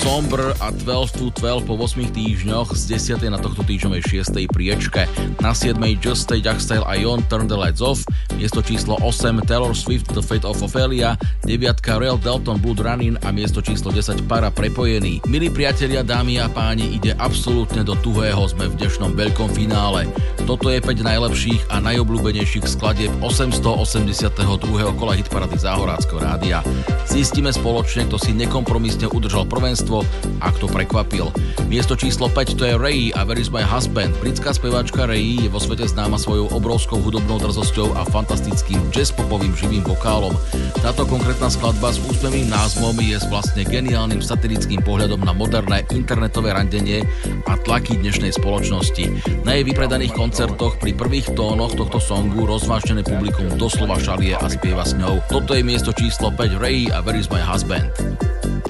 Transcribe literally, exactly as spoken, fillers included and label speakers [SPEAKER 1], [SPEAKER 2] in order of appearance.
[SPEAKER 1] Somber a dvanásť to dvanásť po ôsmich týždňoch z desiatej na tohto týždňovej šiestej priečke. Na siedmej Just Stay, Jackstyle a Jon Turn the Lights Off, miesto číslo osem Taylor Swift The Fate of Ophelia, deviatka Real Dalton Blood Running a miesto číslo desať Para Prepojený. Milí priatelia, dámy a páni, ide absolútne do tuhého, sme v dnešnom veľkom finále. Toto je päť najlepších a najobľúbenejších skladieb osemstoosemdesiateho druhého kola hitparady Záhoráckeho rádia. Zistíme spoločne, kto si nekompromisne udržal prvenstvo a kto prekvapil. Miesto číslo päť to je Ray a Where is my husband. Britská speváčka Ray je vo svete známa svojou obrovskou hudobnou drzosťou a fantastickým jazz-popovým živým vokálom. Táto konkrétna skladba s úsmevným názvom je s vlastne geniálnym satirickým pohľadom na moderné internetové randenie a tlaky dnešnej spoločnosti. Na jej vypredaných koncertoch pri prvých tónoch tohto songu rozvášnené publikum doslova šalie a spieva s ňou. Toto je miesto číslo päť Ray a Where is my husband.